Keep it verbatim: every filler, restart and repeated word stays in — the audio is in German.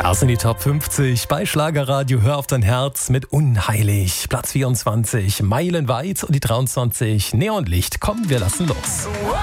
Das sind die Top fünfzig bei Schlagerradio. Hör auf dein Herz mit Unheilig. Platz vierundzwanzig, Meilenweit und die dreiundzwanzig, Neonlicht. Komm, wir lassen los.